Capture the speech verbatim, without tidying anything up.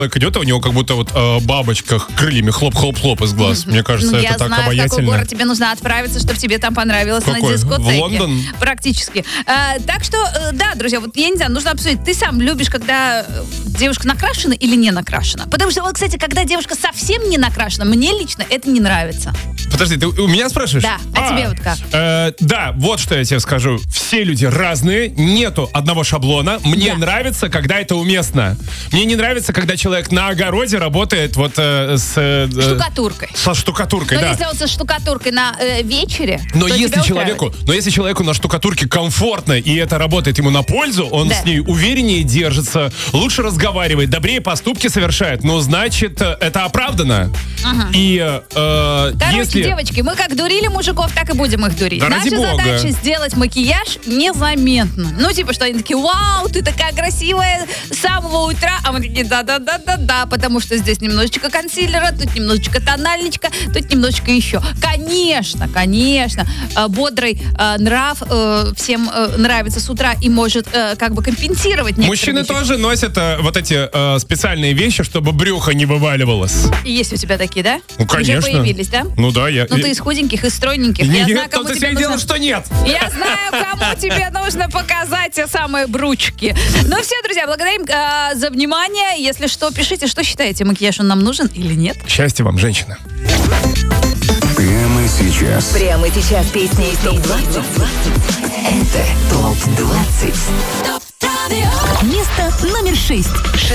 идет, а у него как будто вот э, бабочка крыльями хлоп-хлоп-хлоп из глаз. Мне кажется, Ну, это я так знаю, в обаятельно. какой город тебе нужно отправиться, чтобы тебе там понравилось на Какой? дискотеке. В Лондон? Практически. А, так что, э, да, друзья, вот я не знаю, нужно обсудить. Ты сам любишь, когда э, девушка накрашена или не накрашена? Потому что, вот, кстати, когда девушка совсем не накрашена, мне лично это не нравится. Подожди, ты у меня спрашиваешь? Да, а тебе вот как? Э, да, вот что я тебе скажу. Все люди разные, нету одного шаблона. Мне Да. нравится, когда это уместно. Мне не нравится, когда человек на огороде работает вот э, с... э, Штукатуркой. Со штукатуркой, Но да. если он со штукатуркой на э, вечере, Но то если тебя человеку, устраивает. но если человеку на штукатурке комфортно и это работает ему на пользу, он Да. с ней увереннее держится, лучше разговаривает, добрее поступки совершает. Ну, значит, э, это оправдано. И э, Короче, если... девочки, мы как дурили мужиков, так и будем их дурить. Да Наша ради бога. задача сделать макияж незаметно. Ну, типа, что они такие, вау, ты такая красивая с самого утра. А мы такие, да-да-да-да-да, потому что здесь немножечко консилера, тут немножечко тональничка, тут немножечко еще. Конечно, конечно, э, бодрый э, нрав э, всем э, нравится с утра и может э, как бы компенсировать некоторые Мужчины вещи. тоже носят э, вот эти э, специальные вещи, чтобы брюхо не вываливалось. И есть у тебя такие, да? Ну, конечно. Уже появились, да? Ну да, я... Ну, я- ты из худеньких, из стройненьких. Нет, Я знаю, кому то тебе ты нужно... дело, что нет. Я знаю, кому тебе нужно показать те самые брючки. Ну все, друзья, благодарим э, за внимание. Если что, пишите, что считаете, макияж он нам нужен или нет. Счастья вам, женщина. Прямо сейчас. Прямо сейчас песни из топ двадцать. Это топ двадцать. Место номер шесть.